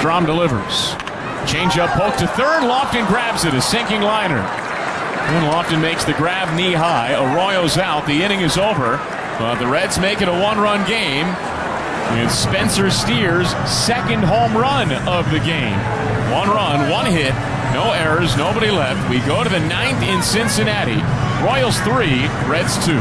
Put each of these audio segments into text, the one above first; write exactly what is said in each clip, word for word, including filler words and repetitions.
Strom delivers. Change-up poke to third. Lofton grabs it, a sinking liner. And Lofton makes the grab knee high. Arroyo's out. The inning is over. But the Reds make it a one-run game with Spencer Steer's second home run of the game. One run, one hit, no errors, nobody left. We go to the ninth in Cincinnati. Royals three, Reds two.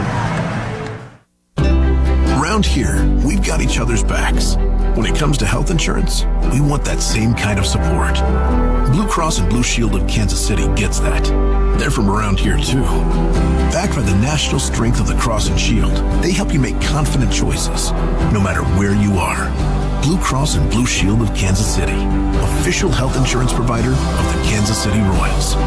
Around here, we've got each other's backs. When it comes to health insurance, we want that same kind of support. Blue Cross and Blue Shield of Kansas City gets that. They're from around here, too. Backed by the national strength of the Cross and Shield, they help you make confident choices, no matter where you are. Blue Cross and Blue Shield of Kansas City, official health insurance provider of the Kansas City Royals.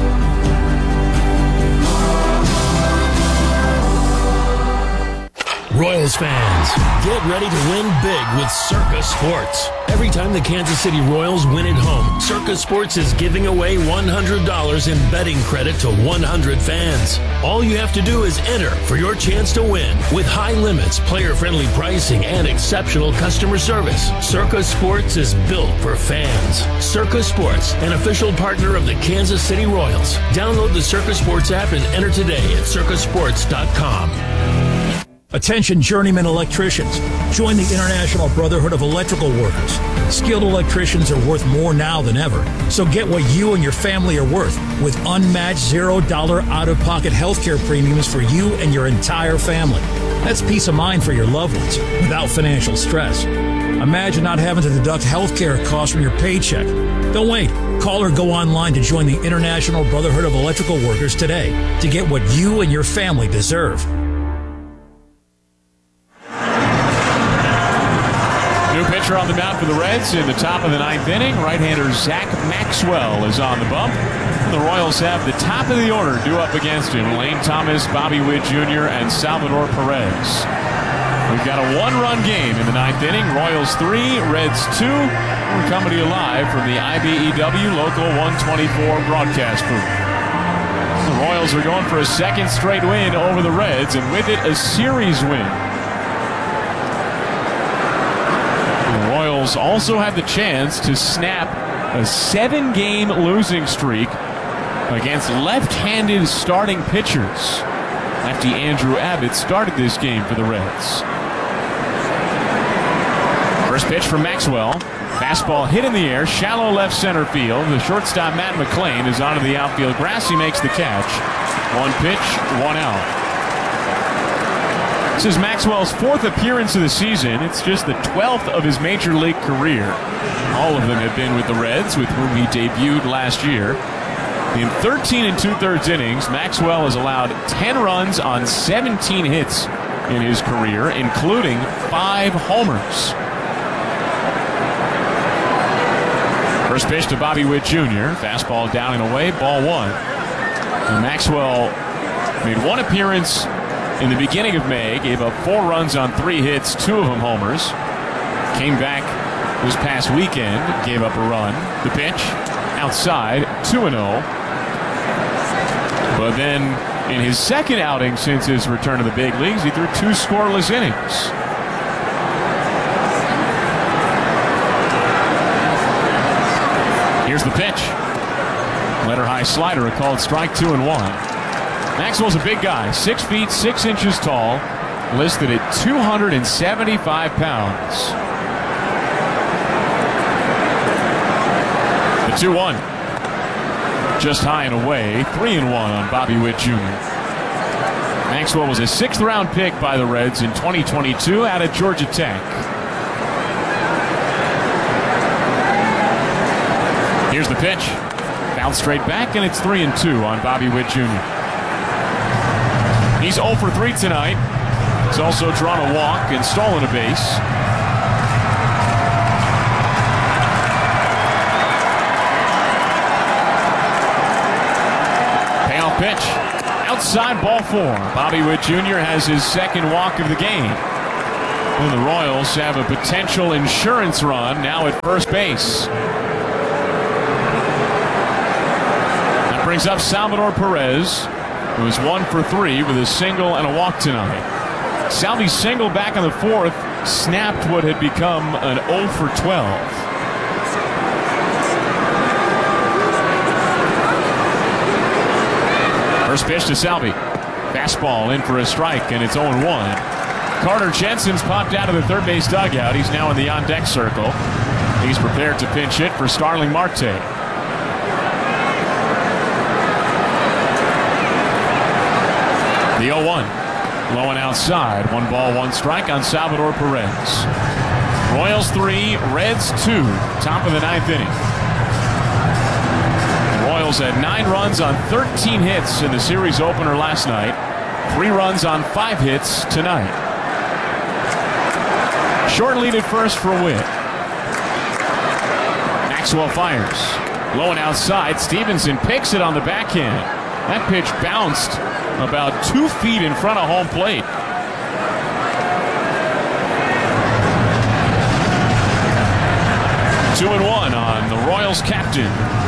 Royals fans, get ready to win big with Circa Sports. Every time the Kansas City Royals win at home, Circa Sports is giving away one hundred dollars in betting credit to one hundred fans. All you have to do is enter for your chance to win. With high limits, player-friendly pricing, and exceptional customer service, Circa Sports is built for fans. Circa Sports, an official partner of the Kansas City Royals. Download the Circa Sports app and enter today at circa sports dot com. Attention journeyman electricians. Join the International Brotherhood of Electrical Workers. Skilled electricians are worth more now than ever. So get what you and your family are worth with unmatched zero dollar out-of-pocket healthcare premiums for you and your entire family. That's peace of mind for your loved ones without financial stress. Imagine not having to deduct healthcare costs from your paycheck. Don't wait. Call or go online to join the International Brotherhood of Electrical Workers today to get what you and your family deserve. New pitcher on the mound for the Reds in the top of the ninth inning. Right-hander Zach Maxwell is on the bump. And the Royals have the top of the order due up against him. Lane Thomas, Bobby Witt Junior, and Salvador Perez. We've got a one-run game in the ninth inning. Royals three, Reds two. We're coming to you live from the I B E W Local one twenty-four broadcast booth. The Royals are going for a second straight win over the Reds, and with it, a series win. Also had the chance to snap a seven-game losing streak against left-handed starting pitchers. Lefty Andrew Abbott started this game for the Reds. First pitch from Maxwell. Fastball hit in the air, shallow left center field. The shortstop Matt McLean is onto the outfield grass. He makes the catch. One pitch, one out. This is Maxwell's fourth appearance of the season. It's just the twelfth of his major league career. All of them have been with the Reds, with whom he debuted last year. In thirteen and two-thirds innings, Maxwell has allowed ten runs on seventeen hits in his career, including five homers. First pitch to Bobby Witt Junior Fastball down and away, ball one. And Maxwell made one appearance in the beginning of May, gave up four runs on three hits, two of them homers. Came back this past weekend, gave up a run. The pitch, outside, two and oh. But then, in his second outing since his return to the big leagues, he threw two scoreless innings. Here's the pitch. Letter high slider, a called strike, two and one. Maxwell's a big guy, six feet, six inches tall, listed at two hundred seventy-five pounds. The two one. Just high and away, three and one on Bobby Witt Junior Maxwell was a sixth round pick by the Reds in twenty twenty-two out of Georgia Tech. Here's the pitch. Fouled straight back, and it's three and two on Bobby Witt Junior He's oh for three tonight. He's also drawn a walk and stolen a base. Payoff pitch. Outside, ball four. Bobby Witt Junior has his second walk of the game. And the Royals have a potential insurance run now at first base. That brings up Salvador Perez, who is one for three with a single and a walk tonight. Salvy's single back in the fourth snapped what had become an oh for twelve. First pitch to Salvi. Fastball in for a strike, and it's oh one. Carter Jensen's popped out of the third base dugout. He's now in the on-deck circle. He's prepared to pinch hit for Starling Marte. The oh one. Low and outside. One ball, one strike on Salvador Perez. Royals three, Reds two. Top of the ninth inning. The Royals had nine runs on thirteen hits in the series opener last night. Three runs on five hits tonight. Short lead at first for Witt. Maxwell fires. Low and outside. Stevenson picks it on the backhand. That pitch bounced about two feet in front of home plate. Two and one on the Royals captain.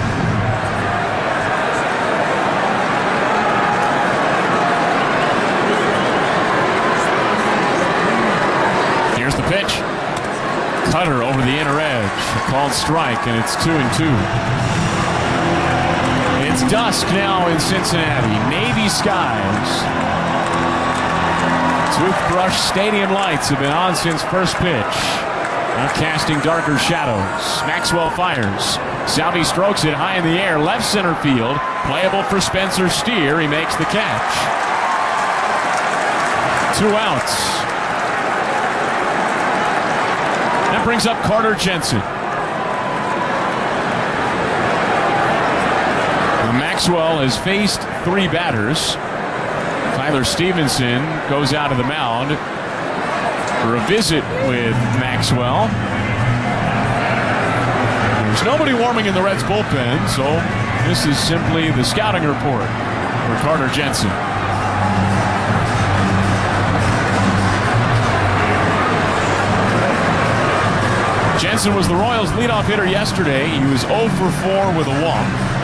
Here's the pitch. Cutter over the inner edge. Called strike, and it's two and two. It's dusk now in Cincinnati. Navy skies. Toothbrush Stadium lights have been on since first pitch. Now casting darker shadows. Maxwell fires. Salvi strokes it high in the air. Left center field. Playable for Spencer Steer. He makes the catch. Two outs. That brings up Carter Jensen. Maxwell has faced three batters. Tyler Stevenson goes out of the mound for a visit with Maxwell. There's nobody warming in the Reds bullpen, so this is simply the scouting report for Carter Jensen. Jensen was the Royals' leadoff hitter yesterday. He was oh for four with a walk.